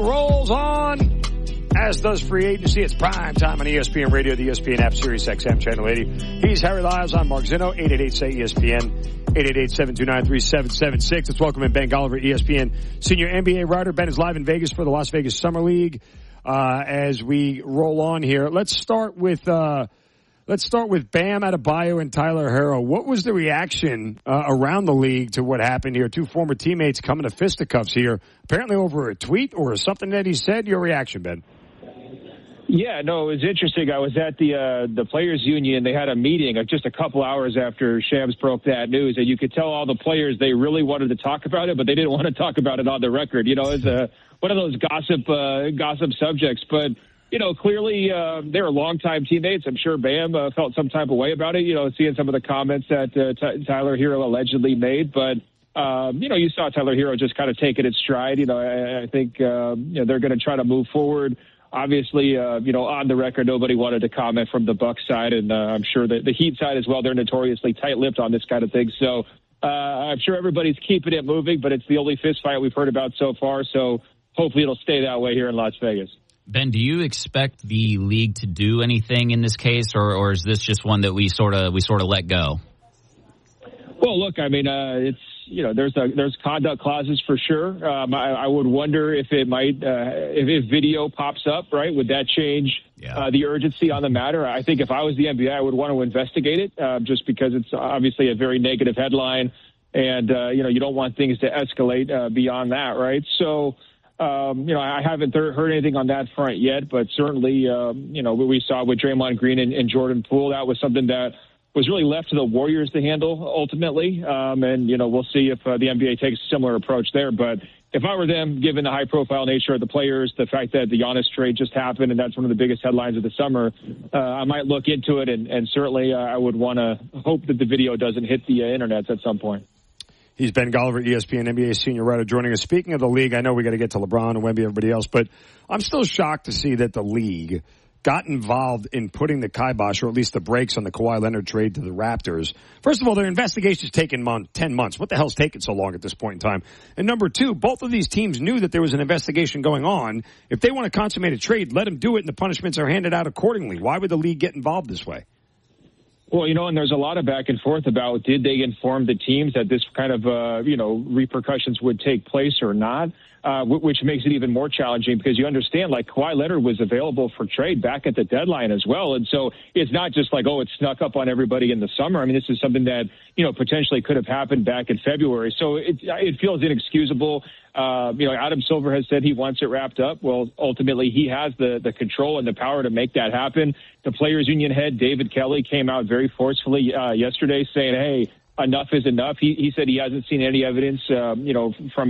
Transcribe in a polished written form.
rolls on, as does free agency. It's prime time on ESPN Radio, the ESPN app, Sirius XM Channel 80. He's Harry Lyles. I'm Mark Zinno. 888-SAY-ESPN. 888-729-3776. Let's welcome in Ben Golliver, ESPN senior NBA writer. Ben is live in Vegas for the Las Vegas Summer League. As we roll on here, let's start with Bam Adebayo and Tyler Herro. What was the reaction around the league to what happened here? Two former teammates coming to fisticuffs here, apparently over a tweet or something that he said. Your reaction, Ben? Yeah, no, it was interesting. I was at the Players Union. They had a meeting just a couple hours after Shams broke that news, and you could tell all the players they really wanted to talk about it, but they didn't want to talk about it on the record. You know, it's one of those gossip subjects. But you know, clearly they were longtime teammates. I'm sure Bam felt some type of way about it. You know, seeing some of the comments that Tyler Herro allegedly made, but. You know, you saw Tyler Herro just kind of take it in stride. You know, I think you know, they're going to try to move forward. Obviously, you know, on the record, nobody wanted to comment from the Bucks side, and I'm sure that the Heat side as well. They're notoriously tight-lipped on this kind of thing. So I'm sure everybody's keeping it moving, but it's the only fist fight we've heard about so far. So hopefully it'll stay that way here in Las Vegas. Ben, do you expect the league to do anything in this case, or is this just one that we sort of let go? Well, look, I mean, it's. You know, there's conduct clauses for sure. I would wonder if it might, if video pops up, right? Would that change the urgency on the matter? I think if I was the NBA, I would want to investigate it, just because it's obviously a very negative headline, and you know, you don't want things to escalate beyond that, right? So, you know, I haven't heard anything on that front yet, but certainly, you know, what we saw with Draymond Green and Jordan Poole, that was something that was really left to the Warriors to handle ultimately. And, you know, we'll see if the NBA takes a similar approach there. But if I were them, given the high-profile nature of the players, the fact that the Giannis trade just happened, and that's one of the biggest headlines of the summer, I might look into it. And certainly I would want to hope that the video doesn't hit the internet at some point. He's Ben Golliver, ESPN NBA senior writer, joining us. Speaking of the league, I know we got to get to LeBron and Wemby, everybody else, but I'm still shocked to see that the league got involved in putting the kibosh, or at least the brakes, on the Kawhi Leonard trade to the Raptors. First of all, their investigation's taken 10 months. What the hell's taking so long at this point in time? And number two, both of these teams knew that there was an investigation going on. If they want to consummate a trade, let them do it, and the punishments are handed out accordingly. Why would the league get involved this way? Well, you know, and there's a lot of back and forth about did they inform the teams that this kind of, you know, repercussions would take place or not, which makes it even more challenging because you understand, like, Kawhi Leonard was available for trade back at the deadline as well. And so it's not just like, oh, it snuck up on everybody in the summer. I mean, this is something that, you know, potentially could have happened back in February. So it feels inexcusable. You know, Adam Silver has said he wants it wrapped up. Well, ultimately, he has the control and the power to make that happen. The Players Union head, David Kelly, came out very forcefully yesterday saying, hey, enough is enough. He said he hasn't seen any evidence, you know, from